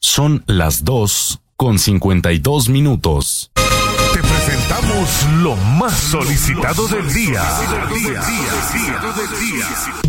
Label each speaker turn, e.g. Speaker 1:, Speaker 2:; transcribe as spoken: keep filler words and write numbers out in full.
Speaker 1: Son las dos con cincuenta y dos minutos.
Speaker 2: Te presentamos lo más solicitado del día.